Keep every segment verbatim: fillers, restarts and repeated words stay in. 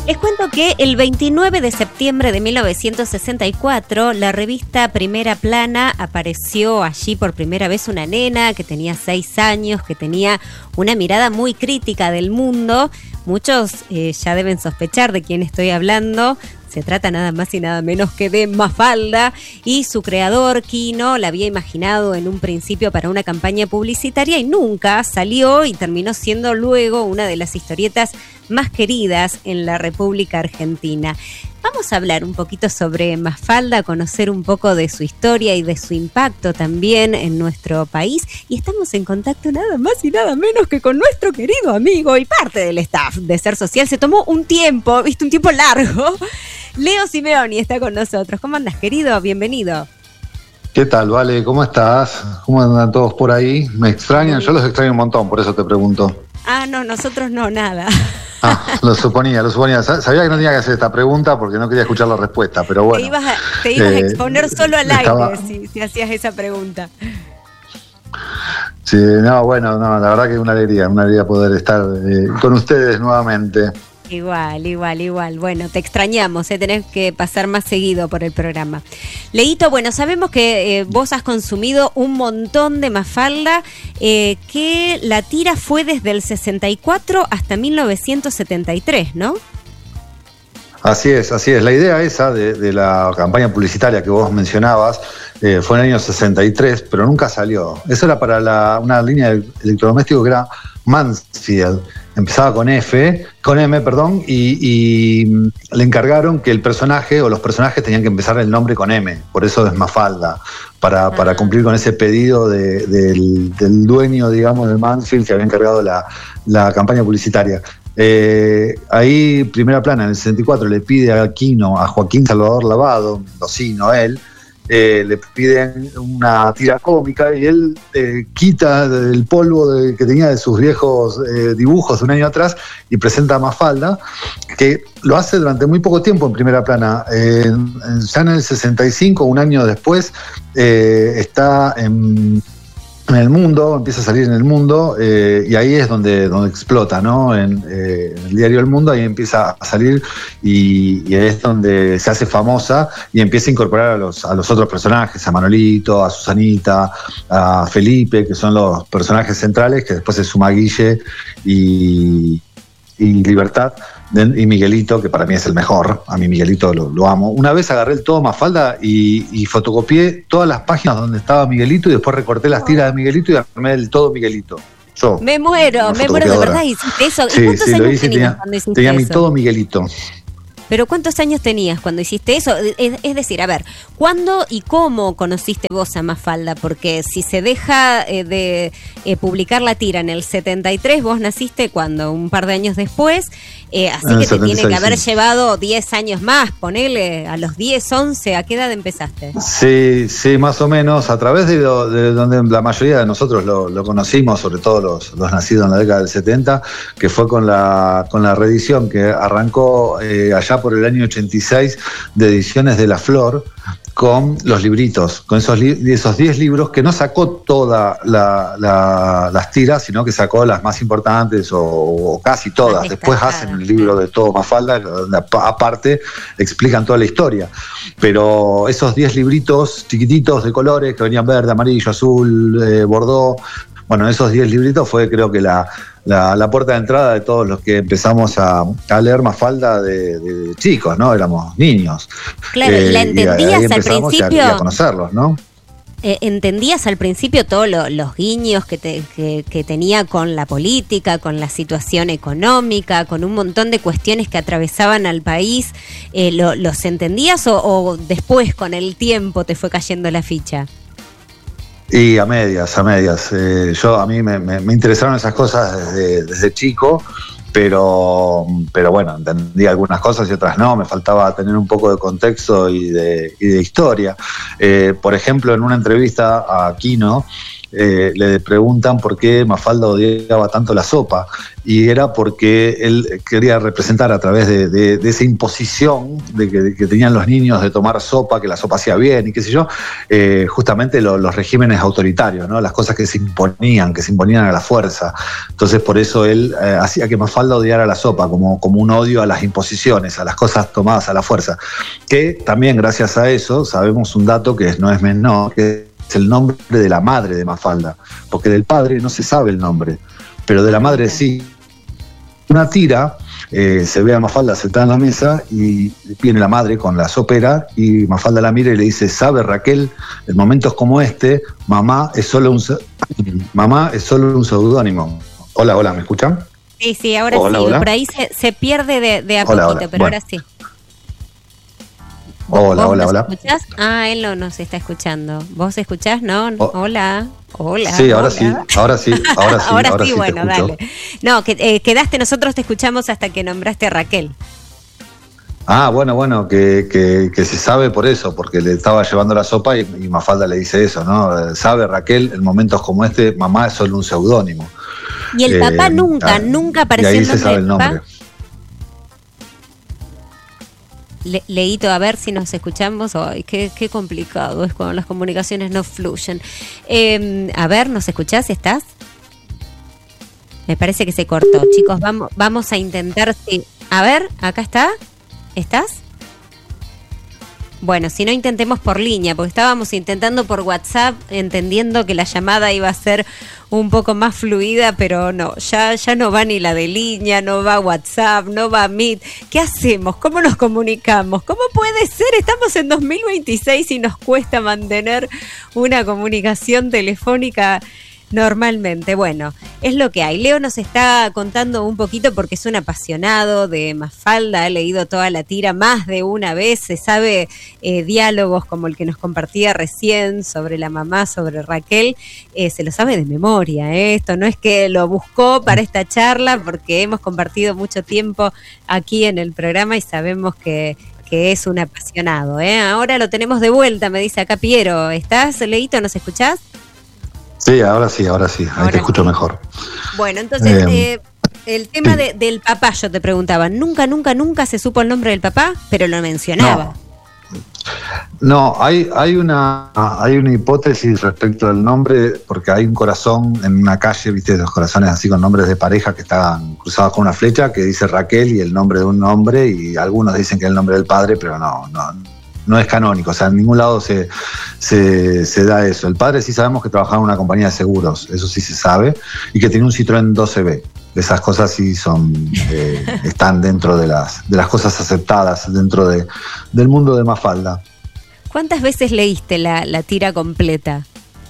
Les cuento que el veintinueve de septiembre de mil novecientos sesenta y cuatro, la revista Primera Plana apareció allí por primera vez una nena que tenía seis años, que tenía una mirada muy crítica del mundo. Muchos eh, ya deben sospechar de quién estoy hablando. Se trata nada más y nada menos que de Mafalda, y su creador, Quino, la había imaginado en un principio para una campaña publicitaria y nunca salió, y terminó siendo luego una de las historietas más queridas en la República Argentina. Vamos a hablar un poquito sobre Mafalda, conocer un poco de su historia y de su impacto también en nuestro país. Y estamos en contacto nada más y nada menos que con nuestro querido amigo y parte del staff de Ser Social. Se tomó un tiempo, viste, un tiempo largo. Leo Simeoni está con nosotros. ¿Cómo andas, querido? Bienvenido. ¿Qué tal, Vale? ¿Cómo estás? ¿Cómo andan todos por ahí? ¿Me extrañan? Yo los extraño un montón, por eso te pregunto. Ah, no, nosotros no, nada. Ah, lo suponía, lo suponía. Sabía que no tenía que hacer esta pregunta porque no quería escuchar la respuesta, pero bueno. Te ibas a, te ibas eh, a exponer solo al estaba... aire si, si hacías esa pregunta. Sí, no, bueno, no, la verdad que es una alegría, una alegría poder estar eh, con ustedes nuevamente. Igual, igual, igual. Bueno, te extrañamos, ¿eh? Tenés que pasar más seguido por el programa. Leito, bueno, sabemos que eh, vos has consumido un montón de Mafalda, eh, que la tira fue desde el sesenta y cuatro hasta mil novecientos setenta y tres, ¿no? Así es, así es. La idea esa de, de la campaña publicitaria que vos mencionabas eh, fue en el año sesenta y tres, pero nunca salió. Eso era para la, una línea de electrodoméstico que era Mansfield. Empezaba con F, con M, perdón, y, y le encargaron que el personaje o los personajes tenían que empezar el nombre con M, por eso es Mafalda, para, para cumplir con ese pedido de, del, del dueño, digamos, de Mansfield, que había encargado la, la campaña publicitaria. Eh, ahí, Primera Plana, en el sesenta y cuatro, le pide a Quino, a Joaquín Salvador Lavado, mendocino él, Eh, le piden una tira cómica y él eh, quita el polvo de, que tenía de sus viejos eh, dibujos de un año atrás y presenta a Mafalda, que lo hace durante muy poco tiempo en Primera Plana. Eh, ya en el sesenta y cinco, un año después, eh, está en, en El Mundo, empieza a salir en El Mundo, eh, y ahí es donde, donde explota, ¿no? En, eh, en el diario El Mundo, ahí empieza a salir y, y es donde se hace famosa y empieza a incorporar a los, a los otros personajes, a Manolito, a Susanita, a Felipe, que son los personajes centrales, que después se suma Guille y, y Libertad, y Miguelito, que para mí es el mejor. A mí Miguelito lo, lo amo. Una vez agarré el todo Mafalda y, y fotocopié todas las páginas donde estaba Miguelito y después recorté las tiras de Miguelito y armé el todo Miguelito. Yo, me muero, me muero, de verdad hiciste eso. Sí, ¿Y cuántos sí, años lo hice, tenías tenía, cuando hiciste tenía eso? mi todo Miguelito. Pero ¿cuántos años tenías cuando hiciste eso? Es, es decir, a ver, ¿cuándo y cómo conociste vos a Mafalda? Porque si se deja eh, de eh, publicar la tira en el setenta y tres, vos naciste cuando, un par de años después, eh, así que te setenta y seis, tiene que haber sí. llevado diez años más, ponele a los diez, once, ¿a qué edad empezaste? Sí, sí, más o menos, a través de, lo, de donde la mayoría de nosotros lo, lo conocimos, sobre todo los, los nacidos en la década del setenta, que fue con la, con la reedición que arrancó eh, allá por el año ochenta y seis de Ediciones de la Flor, con los libritos, con esos li- esos diez libros que no sacó todas la, la, las tiras, sino que sacó las más importantes o, o casi todas. Después hacen el libro de todo Mafalda, donde aparte explican toda la historia. Pero esos diez libritos chiquititos de colores que venían verde, amarillo, azul, eh, bordó, bueno, esos diez libritos fue creo que la, la, la puerta de entrada de todos los que empezamos a, a leer Mafalda de, de chicos, ¿no? Éramos niños. Claro, eh, ¿y la entendías y al principio? A, a conocerlos, ¿no? Eh, ¿Entendías al principio todos lo, los guiños que, te, que, que tenía con la política, con la situación económica, con un montón de cuestiones que atravesaban al país? Eh, lo, ¿Los entendías o, o después, con el tiempo, te fue cayendo la ficha? Y a medias, a medias. Eh, yo a mí me, me, me interesaron esas cosas desde, desde chico, pero, pero bueno, entendí algunas cosas y otras no. Me faltaba tener un poco de contexto y de, y de historia. Eh, por ejemplo, en una entrevista a Quino, eh, le preguntan por qué Mafalda odiaba tanto la sopa, y era porque él quería representar a través de, de, de esa imposición de que, de que tenían los niños de tomar sopa, que la sopa hacía bien y qué sé yo, eh, justamente lo, los regímenes autoritarios, ¿no? Las cosas que se imponían, que se imponían a la fuerza. Entonces por eso él eh, hacía que Mafalda odiara la sopa, como, como un odio a las imposiciones, a las cosas tomadas a la fuerza. Que también gracias a eso sabemos un dato que no es menor, que es el nombre de la madre de Mafalda, porque del padre no se sabe el nombre, pero de la madre sí. Una tira, eh, se ve a Mafalda sentada en la mesa y viene la madre con la sopera y Mafalda la mira y le dice: ¿sabe, Raquel, en momentos como este, mamá es solo un mamá es solo un seudónimo? Hola, hola, ¿me escuchan? Sí, sí, ahora hola, sí, hola. Por ahí se, se pierde de, de a hola, poquito, hola. pero Bueno. ahora sí. Hola, hola, hola. ¿Escuchás? Ah, él no nos está escuchando. ¿Vos escuchás? No, Oh. hola, hola. Sí, ahora hola. sí, ahora sí, ahora sí, ahora, ahora sí, sí bueno, te escucho. dale. No, que, eh, quedaste, nosotros te escuchamos hasta que nombraste a Raquel. Ah, bueno, bueno, que, que, que se sabe por eso, porque le estaba llevando la sopa y, y Mafalda le dice eso, ¿no? Sabe, Raquel, en momentos como este, mamá es solo un seudónimo. Y el Eh, papá nunca, ah, nunca y apareció ahí el se nombre sabe del el papá. nombre. Le, Leíto, a ver si nos escuchamos. Ay, qué, qué complicado es cuando las comunicaciones no fluyen. Eh, a ver, ¿nos escuchás? ¿Estás? Me parece que se cortó. Chicos, vamos, vamos a intentar. Sí. A ver, acá está. ¿Estás? Bueno, si no, intentemos por línea, porque estábamos intentando por WhatsApp, entendiendo que la llamada iba a ser un poco más fluida, pero no, ya, ya no va ni la de línea, no va WhatsApp, no va Meet. ¿Qué hacemos? ¿Cómo nos comunicamos? ¿Cómo puede ser? Estamos en dos mil veintiséis y nos cuesta mantener una comunicación telefónica normalmente. Bueno, es lo que hay. Leo nos está contando un poquito porque es un apasionado de Mafalda, ha leído toda la tira más de una vez, se sabe eh, diálogos como el que nos compartía recién sobre la mamá, sobre Raquel, eh, se lo sabe de memoria, ¿eh? Esto no es que lo buscó para esta charla, porque hemos compartido mucho tiempo aquí en el programa y sabemos que que es un apasionado, ¿eh? Ahora lo tenemos de vuelta, me dice acá Piero. ¿Estás, Leito? ¿Nos escuchás? Sí, ahora sí, ahora sí, ahí ahora te escucho sí. mejor. Bueno, entonces, Eh, eh, el tema sí. de, del papá, yo te preguntaba, nunca, nunca, nunca se supo el nombre del papá, pero lo mencionaba. No, hay, hay, una, hay una hipótesis respecto al nombre, porque hay un corazón en una calle, viste, los corazones así con nombres de pareja que están cruzados con una flecha, que dice Raquel y el nombre de un hombre, y algunos dicen que es el nombre del padre, pero no, no, no es canónico, o sea, en ningún lado se, se, se da eso. El padre sí sabemos que trabajaba en una compañía de seguros, eso sí se sabe, y que tenía un Citroën doce B. Esas cosas sí son eh, están dentro de las, de las cosas aceptadas dentro de, del mundo de Mafalda. ¿Cuántas veces leíste la, la tira completa?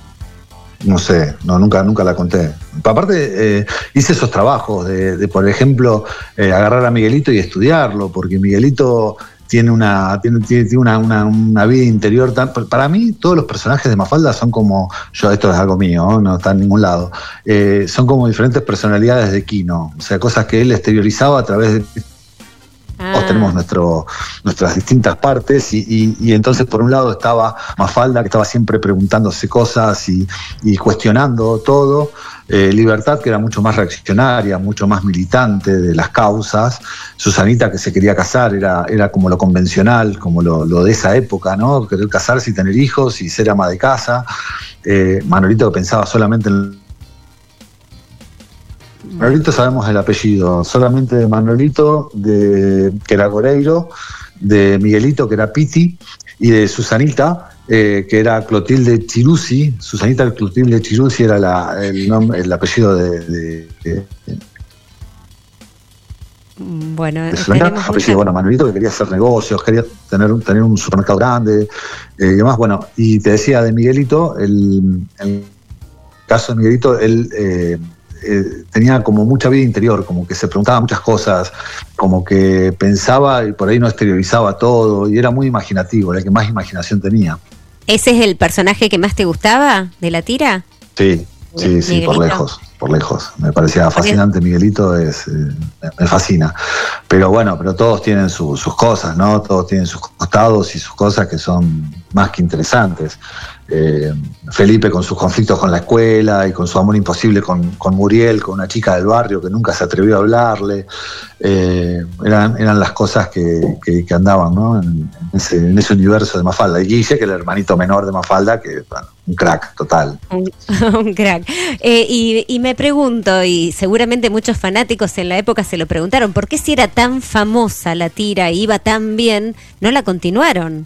No sé, no, nunca, nunca la conté. Aparte, eh, hice esos trabajos de, de por ejemplo, eh, agarrar a Miguelito y estudiarlo, porque Miguelito tiene una, tiene, tiene una, una, una vida interior tan, para mí todos los personajes de Mafalda son como, yo esto es algo mío, ¿no? No está en ningún lado, eh, son como diferentes personalidades de Quino, o sea, cosas que él exteriorizaba a través de... Ah. Todos tenemos nuestro, nuestras distintas partes y, y, y entonces por un lado estaba Mafalda, que estaba siempre preguntándose cosas y, y cuestionando todo, eh, Libertad, que era mucho más reaccionaria, mucho más militante de las causas, Susanita, que se quería casar, era, era como lo convencional, como lo, lo de esa época, ¿no? Querer casarse y tener hijos y ser ama de casa, eh, Manolito, que pensaba solamente en... Manolito sabemos el apellido, solamente de Manolito, de, que era Goreiro, de Miguelito, que era Piti, y de Susanita, eh, que era Clotilde Chiruzzi. Susanita Clotilde Chiruzzi era la, el, nombre, el apellido de, de, de, Bueno, de Susanita. Apellido, mucha... bueno, Manolito, que quería hacer negocios, quería tener, tener un supermercado grande, eh, y demás. Bueno, y te decía de Miguelito, el, el caso de Miguelito, él... Eh, Eh, tenía como mucha vida interior, como que se preguntaba muchas cosas, como que pensaba y por ahí no exteriorizaba todo, y era muy imaginativo, era el que más imaginación tenía. ¿Ese es el personaje que más te gustaba de la tira? Sí, sí, sí, Miguelito. por lejos, por lejos. Me parecía fascinante, Miguelito, es, eh, me fascina. Pero bueno, pero todos tienen su, sus cosas, ¿no? Todos tienen sus costados y sus cosas que son más que interesantes. eh, Felipe con sus conflictos con la escuela y con su amor imposible con, con Muriel, con una chica del barrio que nunca se atrevió a hablarle. Eh, eran, eran las cosas que, que, que andaban, ¿no? en, ese, en ese universo de Mafalda. Y Guille, que era el hermanito menor de Mafalda, que bueno, un crack total. Un, un crack. Eh, y, y me pregunto, y seguramente muchos fanáticos en la época se lo preguntaron, ¿por qué si era tan famosa la tira y iba tan bien, no la continuaron?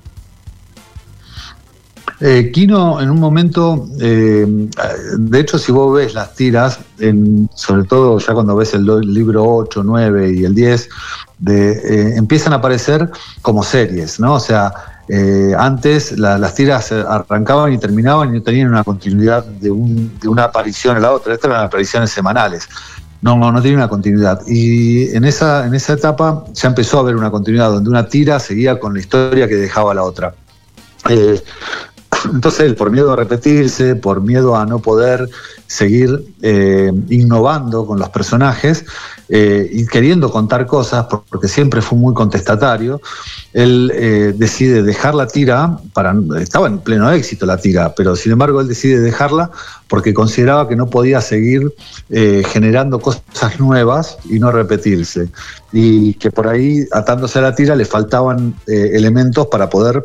Eh, Kino en un momento, eh, de hecho si vos ves las tiras, en, sobre todo ya cuando ves el, el libro ocho, nueve y el diez, de, eh, empiezan a aparecer como series, ¿no? O sea, eh, antes la, las tiras arrancaban y terminaban y no tenían una continuidad de, un, de una aparición a la otra. Estas eran apariciones semanales. No, no, no tenía una continuidad. Y en esa, en esa etapa ya empezó a haber una continuidad, donde una tira seguía con la historia que dejaba la otra. Eh, Entonces él, por miedo a repetirse, por miedo a no poder seguir eh, innovando con los personajes eh, y queriendo contar cosas, porque siempre fue muy contestatario, él eh, decide dejar la tira, para, estaba en pleno éxito la tira, pero sin embargo él decide dejarla porque consideraba que no podía seguir eh, generando cosas nuevas y no repetirse, y que por ahí, atándose a la tira, le faltaban eh, elementos para poder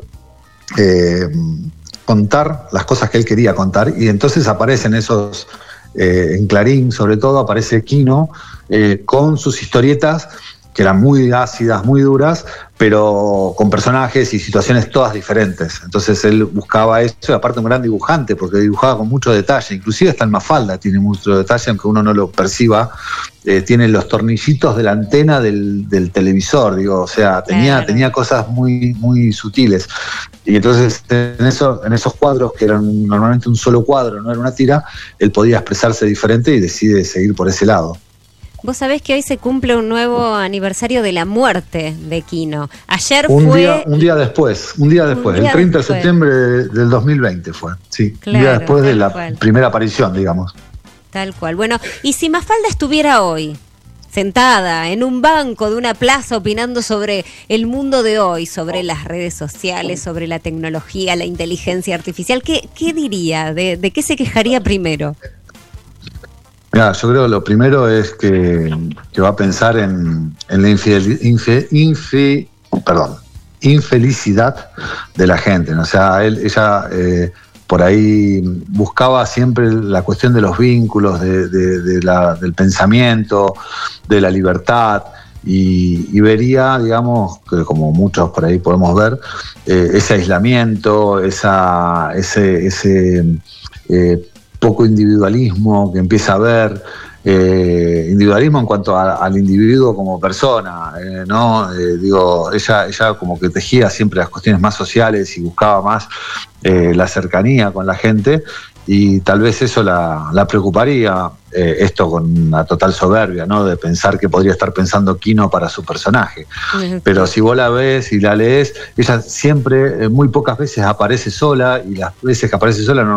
Eh, contar las cosas que él quería contar, y entonces aparecen esos, eh, en Clarín sobre todo, aparece Kino eh, con sus historietas que eran muy ácidas, muy duras, pero con personajes y situaciones todas diferentes. Entonces él buscaba eso, y aparte un gran dibujante, porque dibujaba con mucho detalle, inclusive hasta en Mafalda tiene mucho detalle, aunque uno no lo perciba, eh, tiene los tornillitos de la antena del, del televisor, digo, o sea, tenía, claro. tenía cosas muy, muy sutiles. Y entonces en, eso, en esos cuadros, que eran normalmente un solo cuadro, no era una tira, él podía expresarse diferente y decide seguir por ese lado. Vos sabés que hoy se cumple un nuevo aniversario de la muerte de Kino. Ayer un fue... Día, un día después, un día después, un día el treinta después. de septiembre del dos mil veinte fue, sí. Claro, un día después de la cual. primera aparición, digamos. Tal cual. Bueno, y si Mafalda estuviera hoy, sentada en un banco de una plaza opinando sobre el mundo de hoy, sobre las redes sociales, sobre la tecnología, la inteligencia artificial, ¿qué, qué diría? ¿De, de qué se quejaría primero? Mirá, yo creo que lo primero es que, que va a pensar en, en la infidel, infe, infe, perdón, infelicidad de la gente, ¿no? O sea, él, ella eh, por ahí buscaba siempre la cuestión de los vínculos, de, de, de la, del pensamiento, de la libertad, y, y vería, digamos, que como muchos por ahí podemos ver, eh, ese aislamiento, esa, ese... ese eh, poco individualismo que empieza a haber, eh, individualismo en cuanto a, al individuo como persona, eh, ¿no? Eh, digo, ella, ella como que tejía siempre las cuestiones más sociales y buscaba más eh, la cercanía con la gente, y tal vez eso la, la preocuparía, eh, esto con una total soberbia, ¿no? De pensar que podría estar pensando Kino para su personaje. Uh-huh. Pero si vos la ves y la lees, ella siempre, eh, muy pocas veces aparece sola, y las veces que aparece sola no